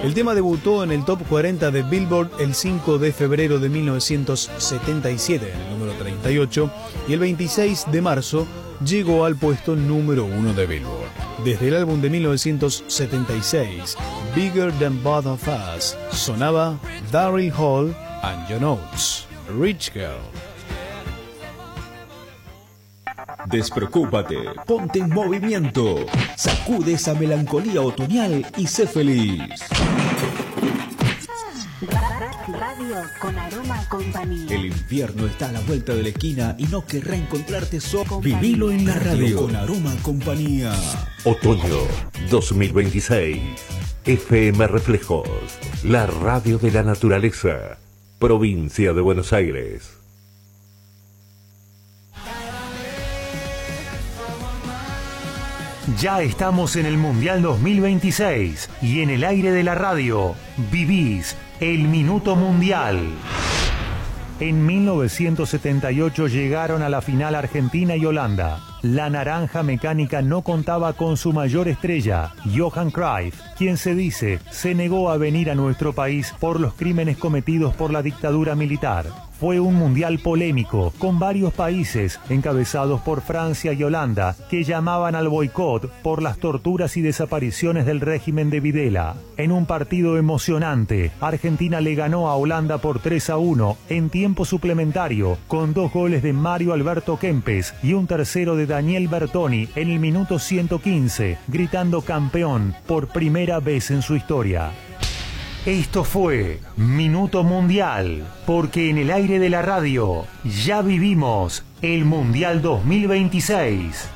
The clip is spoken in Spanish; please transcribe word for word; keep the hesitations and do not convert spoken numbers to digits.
El tema debutó en el Top cuarenta de Billboard el cinco de febrero de mil novecientos setenta y siete, en el número treinta y ocho, y el veintiséis de marzo llegó al puesto número uno de Billboard. Desde el álbum de mil novecientos setenta y seis, Bigger Than Both of Us, sonaba Daryl Hall and John Oates, Rich Girl. Despreocúpate, ponte en movimiento, sacude esa melancolía otoñal y sé feliz. Radio con Aroma Compañía. El invierno está a la vuelta de la esquina y no querrá encontrarte solo. Vivilo en la radio con Aroma Compañía. Otoño dos mil veintiséis. F M Reflejos, la radio de la naturaleza, provincia de Buenos Aires. Ya estamos en el Mundial dos mil veintiséis y en el aire de la radio vivís el Minuto Mundial. En mil novecientos setenta y ocho llegaron a la final Argentina y Holanda. La naranja mecánica no contaba con su mayor estrella, Johan Cruyff, quien se dice se negó a venir a nuestro país por los crímenes cometidos por la dictadura militar. Fue un mundial polémico, con varios países, encabezados por Francia y Holanda, que llamaban al boicot por las torturas y desapariciones del régimen de Videla. En un partido emocionante, Argentina le ganó a Holanda por tres a uno en tiempo suplementario, con dos goles de Mario Alberto Kempes y un tercero de Daniel Bertoni en el minuto ciento quince, gritando campeón por primera vez en su historia. Esto fue Minuto Mundial, porque en el aire de la radio ya vivimos el Mundial dos mil veintiséis.